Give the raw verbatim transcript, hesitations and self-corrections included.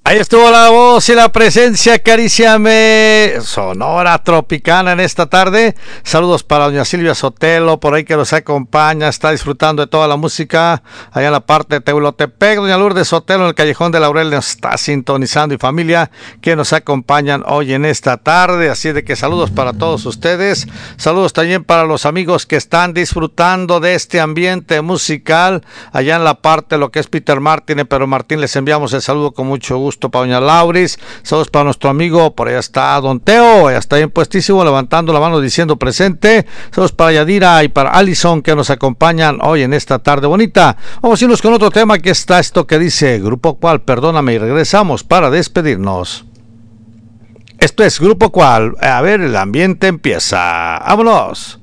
Ahí estuvo la voz y la presencia, Acaríciame, Sonora Tropicana en esta tarde. Saludos para doña Silvia Sotelo, por ahí que nos acompaña, está disfrutando de toda la música allá en la parte de Teulotepec. Doña Lourdes Sotelo en el Callejón de Laurel nos está sintonizando, y familia que nos acompañan hoy en esta tarde. Así de que saludos para todos ustedes. Saludos también para los amigos que están disfrutando de este ambiente musical allá en la parte de lo que es Peter Martin. Pero Martín, les enviamos el saludo con mucho gusto para doña Lauris. Saludos para nuestro amigo, por allá está don Teo, ya está bien puestísimo, levantando la mano diciendo presente. Saludos para Yadira y para Alison que nos acompañan hoy en esta tarde bonita. Vamos a irnos con otro tema, que está esto que dice Grupo Cual, Perdóname, y regresamos para despedirnos. Esto es Grupo Cual. A ver, el ambiente empieza. ¡Vámonos!